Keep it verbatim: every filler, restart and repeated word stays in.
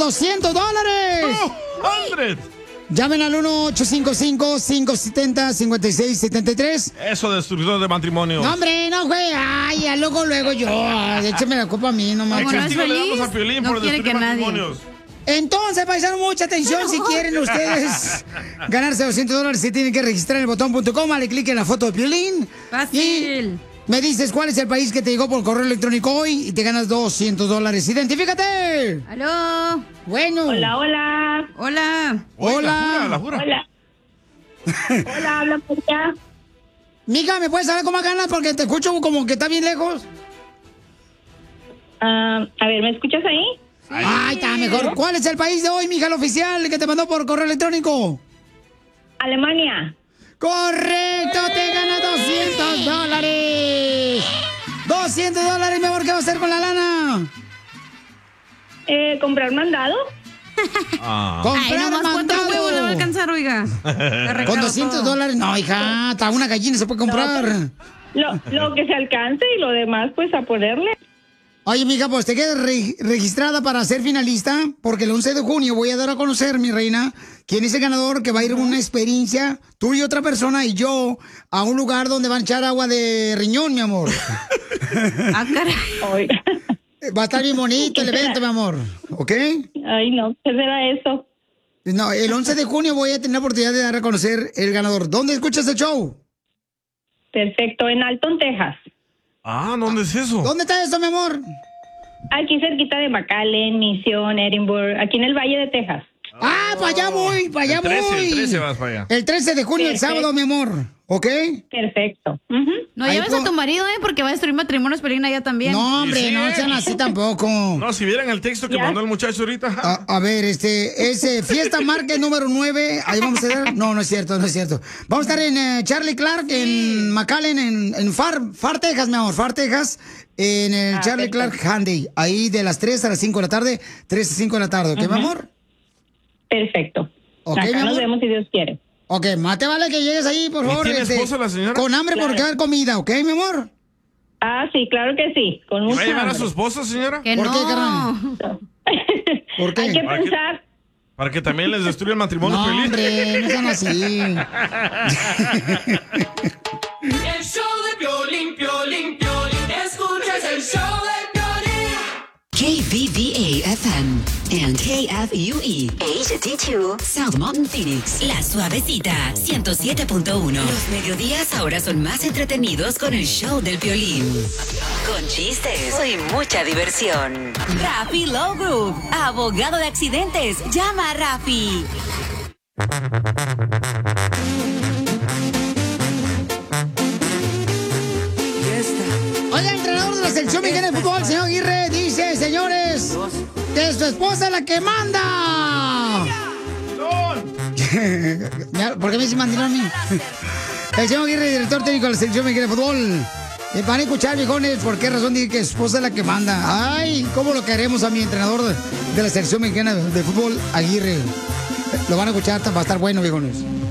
doscientos dólares. ¡cien! Llamen al uno ocho cinco cinco, cinco siete cero, cinco seis siete tres. Eso, destructor de matrimonio. No, hombre, no, güey. Ay, ya luego, luego yo. Écheme la culpa a mí, no El mames. castigo le damos a Piolín no por quiere destruir que nadie. matrimonios. Entonces, paisanos, mucha atención. Si quieren ustedes ganarse doscientos dólares, se tienen que registrar en el botón punto com. Dale clic en la foto de Piolín. Fácil. Y me dices cuál es el país que te llegó por correo electrónico hoy y te ganas doscientos dólares. ¡Identifícate! ¡Aló! Bueno. Hola, hola. Hola. Oye, Hola. La jura, la jura. Hola. Hola, habla por allá. Mija, ¿me puedes saber cómo ganas? Porque te escucho como que está bien lejos. Ah, a ver, ¿me escuchas ahí? Ay, está mejor. ¿Cuál es el país de hoy, mija, el oficial que te mandó por correo electrónico? Alemania. ¡Correcto! ¡Te ganas doscientos dólares! ¡doscientos dólares, mi amor! ¿Qué va a hacer con la lana? Eh, ¿Comprar mandado? Ah. Ay, ¡Comprar nomás cuatro mandado! huevos le va a alcanzar, oiga. Con doscientos dólares, no, hija, hasta una gallina se puede comprar. Lo, lo que se alcance y lo demás, pues, a ponerle. Oye, mija, pues te quedas re- registrada para ser finalista, porque el once de junio voy a dar a conocer, mi reina, quién es el ganador que va a ir a una experiencia, tú y otra persona y yo, a un lugar donde van a echar agua de riñón, mi amor. Ah, caray. Oiga. Va a estar bien bonito el evento, mi amor, ¿ok? Ay, no, ¿qué será eso? No, el once de junio voy a tener la oportunidad de dar a conocer el ganador. ¿Dónde escuchas el show? Perfecto, en Alton, Texas. Ah, ¿dónde es eso? ¿Dónde está eso, mi amor? Aquí cerquita de McAllen, Mission, Edinburgh, aquí en el Valle de Texas. Ah, para allá voy, para allá El trece, voy. el trece vas para allá. El trece de junio, el Perfecto. sábado, mi amor, ¿ok? Perfecto. Ujú. No Ahí lleves puedo- a tu marido, ¿eh? Porque va a destruir matrimonios, Pelín, allá también. No, hombre, Sí, sí, no eh. sean así tampoco. No, si vieran el texto que Ya. mandó el muchacho ahorita. A, a ver, este, ese Fiesta Market número nueve, ahí vamos a ver. No, no es cierto, no es cierto. Vamos a estar en eh, Charlie Clark, en McAllen, en, en Far, Far, Texas, mi amor, Far, Texas, en el Ah, Charlie perfecto. Clark Handy, ahí de las tres a las cinco de la tarde, tres a cinco de la tarde, ¿ok, mi amor? Perfecto. Ok, mi Acá amor. nos vemos si Dios quiere. Ok, más te vale que llegues ahí, por ¿Y favor. tiene este, esposa la señora? Con hambre Claro. porque va a haber comida, ¿ok, mi amor? Ah, sí, claro que sí. Con ¿Y va mucha a llevar a hambre. su esposa, señora? Que ¿Por no. qué, carnal? ¿Por qué? Hay que ¿Para qué? pensar. Para que también les destruya el matrimonio, No, Piolín. hombre, no sean así. El show de Piolín, Piolín, Piolín. Escuchas el show de Piolín. K V V A F M and K F U E H D two South Mountain Phoenix. La Suavecita, ciento siete punto uno. Los mediodías ahora son más entretenidos con el show del Piolín. Con chistes y mucha diversión. Rafi Low Group, abogado de accidentes. Llama a Rafi. Oye, el entrenador de la selección mexicana de fútbol, señor Aguirre, dice, señores, que su esposa es la que manda. Mira, ¿por qué me dice mandilón a mí? El señor Aguirre, director técnico de la selección mexicana de fútbol. Eh, van a escuchar, viejones, por qué razón dice que su esposa es la que manda. Ay, cómo lo queremos a mi entrenador de, de la selección mexicana de fútbol, Aguirre. Lo van a escuchar, va a estar bueno, viejones.